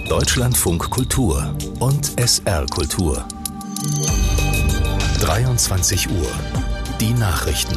Deutschlandfunk Kultur und SR Kultur. 23 Uhr. Die Nachrichten.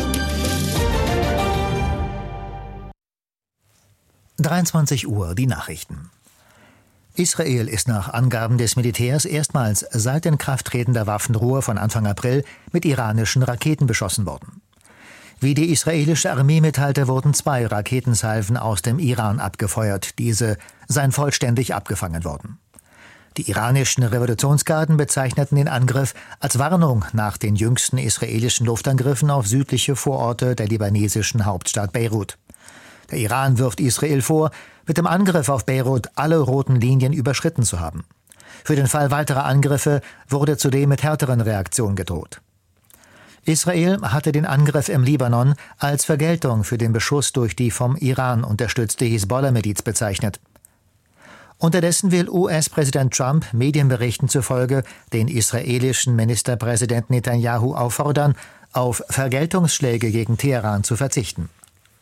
23 Uhr, die Nachrichten. Israel ist nach Angaben des Militärs erstmals seit Inkrafttreten der Waffenruhe von Anfang April mit iranischen Raketen beschossen worden. Wie die israelische Armee mitteilte, wurden 2 Raketensalven aus dem Iran abgefeuert. Diese seien vollständig abgefangen worden. Die iranischen Revolutionsgarden bezeichneten den Angriff als Warnung nach den jüngsten israelischen Luftangriffen auf südliche Vororte der libanesischen Hauptstadt Beirut. Der Iran wirft Israel vor, mit dem Angriff auf Beirut alle roten Linien überschritten zu haben. Für den Fall weiterer Angriffe wurde zudem mit härteren Reaktionen gedroht. Israel hatte den Angriff im Libanon als Vergeltung für den Beschuss durch die vom Iran unterstützte Hisbollah-Miliz bezeichnet. Unterdessen will US-Präsident Trump Medienberichten zufolge den israelischen Ministerpräsidenten Netanyahu auffordern, auf Vergeltungsschläge gegen Teheran zu verzichten.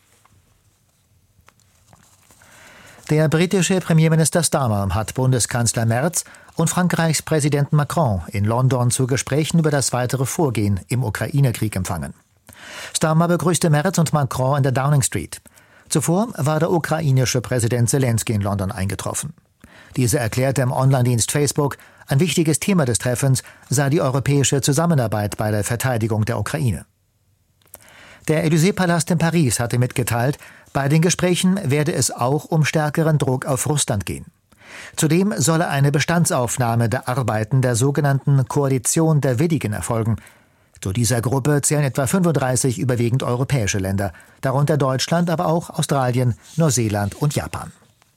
Der britische Premierminister Starmer hat Bundeskanzler Merz und Frankreichs Präsident Macron in London zu Gesprächen über das weitere Vorgehen im Ukraine-Krieg empfangen. Starmer begrüßte Merz und Macron in der Downing Street. Zuvor war der ukrainische Präsident Zelensky in London eingetroffen. Dieser erklärte im Online-Dienst Facebook, ein wichtiges Thema des Treffens sei die europäische Zusammenarbeit bei der Verteidigung der Ukraine. Der Élysée-Palast in Paris hatte mitgeteilt, bei den Gesprächen werde es auch um stärkeren Druck auf Russland gehen. Zudem solle eine Bestandsaufnahme der Arbeiten der sogenannten Koalition der Willigen erfolgen. Zu dieser Gruppe zählen etwa 35 überwiegend europäische Länder, darunter Deutschland, aber auch Australien, Neuseeland und Japan.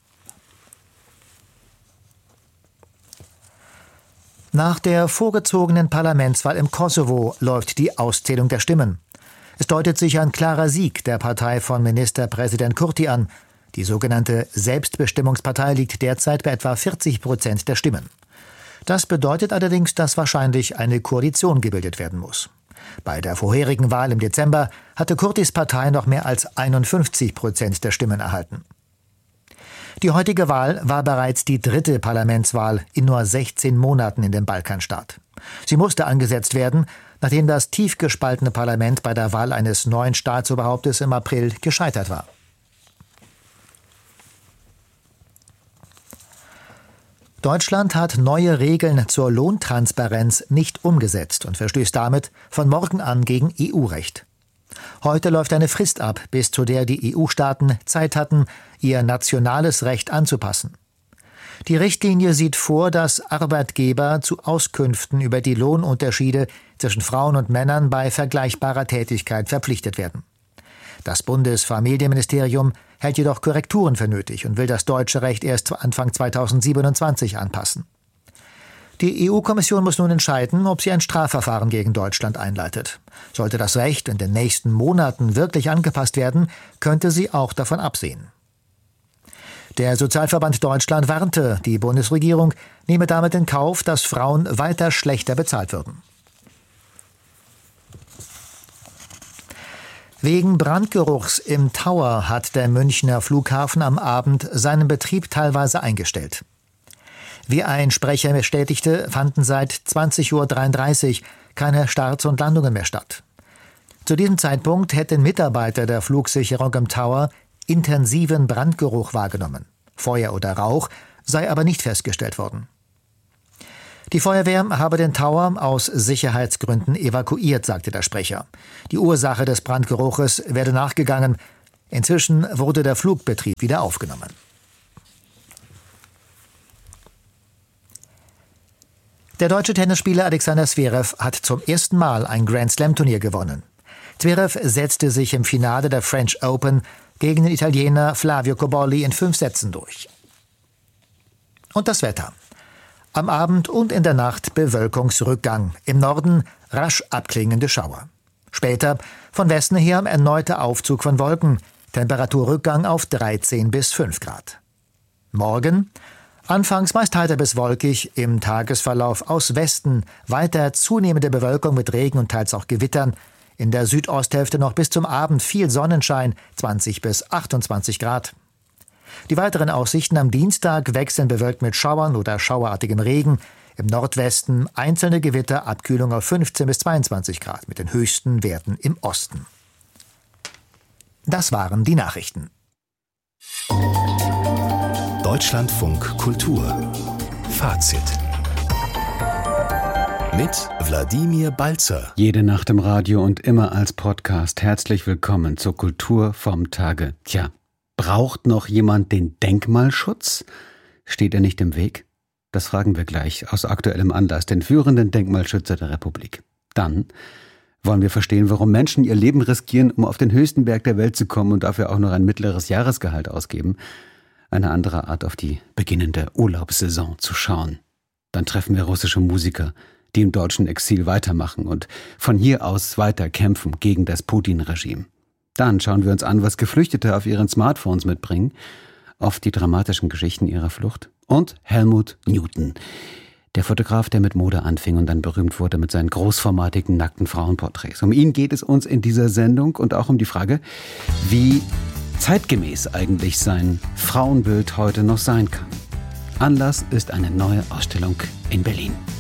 Nach der vorgezogenen Parlamentswahl im Kosovo läuft die Auszählung der Stimmen. Es deutet sich ein klarer Sieg der Partei von Ministerpräsident Kurti an. Die sogenannte Selbstbestimmungspartei liegt derzeit bei etwa 40% der Stimmen. Das bedeutet allerdings, dass wahrscheinlich eine Koalition gebildet werden muss. Bei der vorherigen Wahl im Dezember hatte Kurtis Partei noch mehr als 51% der Stimmen erhalten. Die heutige Wahl war bereits die 3. Parlamentswahl in nur 16 Monaten in dem Balkanstaat. Sie musste angesetzt werden, nachdem das tief gespaltene Parlament bei der Wahl eines neuen Staatsoberhauptes im April gescheitert war. Deutschland hat neue Regeln zur Lohntransparenz nicht umgesetzt und verstößt damit von morgen an gegen EU-Recht. Heute läuft eine Frist ab, bis zu der die EU-Staaten Zeit hatten, ihr nationales Recht anzupassen. Die Richtlinie sieht vor, dass Arbeitgeber zu Auskünften über die Lohnunterschiede zwischen Frauen und Männern bei vergleichbarer Tätigkeit verpflichtet werden. Das Bundesfamilienministerium hält jedoch Korrekturen für nötig und will das deutsche Recht erst Anfang 2027 anpassen. Die EU-Kommission muss nun entscheiden, ob sie ein Strafverfahren gegen Deutschland einleitet. Sollte das Recht in den nächsten Monaten wirklich angepasst werden, könnte sie auch davon absehen. Der Sozialverband Deutschland warnte, die Bundesregierung nehme damit in Kauf, dass Frauen weiter schlechter bezahlt würden. Wegen Brandgeruchs im Tower hat der Münchner Flughafen am Abend seinen Betrieb teilweise eingestellt. Wie ein Sprecher bestätigte, fanden seit 20:33 Uhr keine Starts und Landungen mehr statt. Zu diesem Zeitpunkt hätten Mitarbeiter der Flugsicherung im Tower intensiven Brandgeruch wahrgenommen. Feuer oder Rauch sei aber nicht festgestellt worden. Die Feuerwehr habe den Tower aus Sicherheitsgründen evakuiert, sagte der Sprecher. Die Ursache des Brandgeruches werde nachgegangen. Inzwischen wurde der Flugbetrieb wieder aufgenommen. Der deutsche Tennisspieler Alexander Zverev hat zum ersten Mal ein Grand-Slam-Turnier gewonnen. Zverev setzte sich im Finale der French Open gegen den Italiener Flavio Cobolli in 5 Sätzen durch. Und das Wetter. Am Abend und in der Nacht Bewölkungsrückgang. Im Norden rasch abklingende Schauer. Später von Westen her erneuter Aufzug von Wolken. Temperaturrückgang auf 13 bis 5 Grad. Morgen anfangs meist heiter bis wolkig, im Tagesverlauf aus Westen weiter zunehmende Bewölkung mit Regen und teils auch Gewittern. In der Südosthälfte noch bis zum Abend viel Sonnenschein, 20 bis 28 Grad. Die weiteren Aussichten am Dienstag wechseln bewölkt mit Schauern oder schauerartigem Regen. Im Nordwesten einzelne Gewitter, Abkühlung auf 15 bis 22 Grad mit den höchsten Werten im Osten. Das waren die Nachrichten. Deutschlandfunk Kultur. Fazit. Mit Wladimir Balzer. Jede Nacht im Radio und immer als Podcast. Herzlich willkommen zur Kultur vom Tage. Tja, braucht noch jemand den Denkmalschutz? Steht er nicht im Weg? Das fragen wir gleich aus aktuellem Anlass den führenden Denkmalschützer der Republik. Dann wollen wir verstehen, warum Menschen ihr Leben riskieren, um auf den höchsten Berg der Welt zu kommen und dafür auch noch ein mittleres Jahresgehalt ausgeben. Eine andere Art, auf die beginnende Urlaubssaison zu schauen. Dann treffen wir russische Musiker, die im deutschen Exil weitermachen und von hier aus weiter kämpfen gegen das Putin-Regime. Dann schauen wir uns an, was Geflüchtete auf ihren Smartphones mitbringen, auf die dramatischen Geschichten ihrer Flucht. Und Helmut Newton, der Fotograf, der mit Mode anfing und dann berühmt wurde mit seinen großformatigen, nackten Frauenporträts. Um ihn geht es uns in dieser Sendung und auch um die Frage, wie zeitgemäß eigentlich sein Frauenbild heute noch sein kann. Anlass ist eine neue Ausstellung in Berlin.